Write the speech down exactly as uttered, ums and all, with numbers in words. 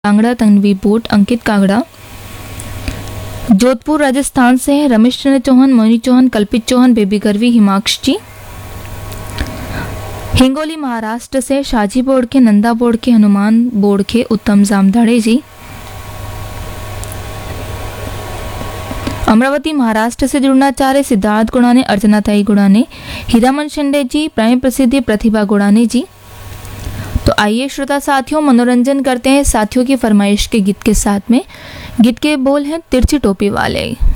Kangra Tanvi boat अंकित कागड़ा। जोधपुर राजस्थान से हैं रमेश चंद्र चौहान, मोहिनी चौहान, कल्पित चौहान, बेबी गरवी, हिमाक्ष जी। हिंगोली महाराष्ट्र से शाजी बोड़के, नंदा बोड़के, हनुमान बोड़के, उत्तम जामधाड़े जी। अमरावती महाराष्ट्र से जुड़ना चाह रहे सिद्धार्थ गुड़ाने, अर्चना ताई गुड़ाने, हीरामन शिंदे जी, प्राइम प्रसिद्धि प्रतिभा गुड़ाने जी। तो आइए श्रोता साथियों मनोरंजन करते हैं साथियों की फरमाइश के गीत के साथ में। गीत के बोल हैं तिरछी टोपी वाले।